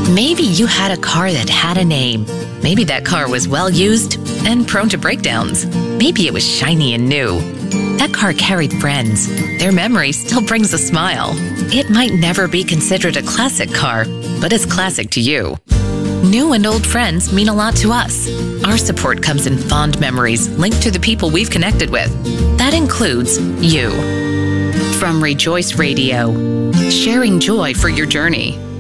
Maybe you had a car that had a name. Maybe that car was well used and prone to breakdowns. Maybe it was shiny and new. That car carried friends. Their memory still brings a smile. It might never be considered a classic car, but it's classic to you. New and old friends mean a lot to us. Our support comes in fond memories linked to the people we've connected with. That includes you. From Rejoice Radio, sharing joy for your journey.